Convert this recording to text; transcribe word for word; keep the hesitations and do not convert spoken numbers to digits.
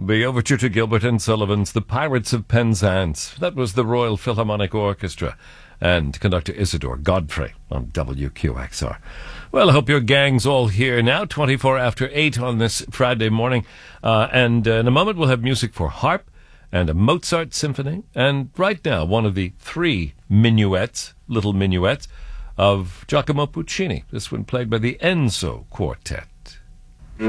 The overture to Gilbert and Sullivan's The Pirates of Penzance. That was the Royal Philharmonic Orchestra and conductor Isidore Godfrey on W Q X R. Well, I hope your gang's all here now, twenty-four after eight on this Friday morning. Uh, and uh, in a moment we'll have music for harp and a Mozart symphony. And right now, one of the three minuets, little minuets, of Giacomo Puccini. This one played by the Enzo Quartet.